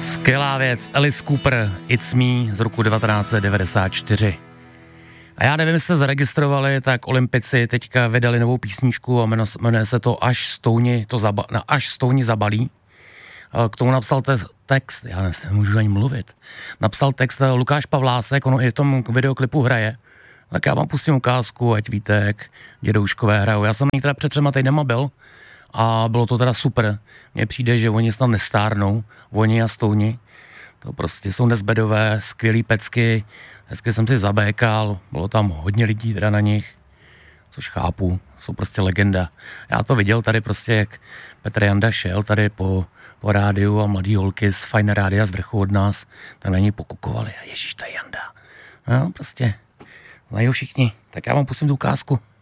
Skvělá věc, Alice Cooper, It's Me z roku 1994. A já nevím, jestli jste zaregistrovali, tak Olympici teďka vydali novou písničku a jmenuje se to Až stouni zabalí. K tomu napsal text, já nemůžu ani mluvit, napsal text Lukáš Pavlásek, ono i v tom videoklipu hraje. Tak já vám pustím ukázku, ať víte, jak dědouškové hrajou. Já jsem teda před 3 týdnama byl a bylo to teda super. Mně přijde, že oni snad nestárnou, oni a stouni. To prostě jsou nezbedové, skvělý pecky. Hezky jsem si zabékal, bylo tam hodně lidí teda na nich, což chápu, jsou prostě legenda. Já to viděl tady prostě, jak Petr Janda šel tady po rádiu a mladý holky z Fajn rádia z vrchu od nás, tak na něj pokukovali. A ježíš, to je Janda. No, prostě, znají ho všichni. Tak já vám pustím tu ukázku.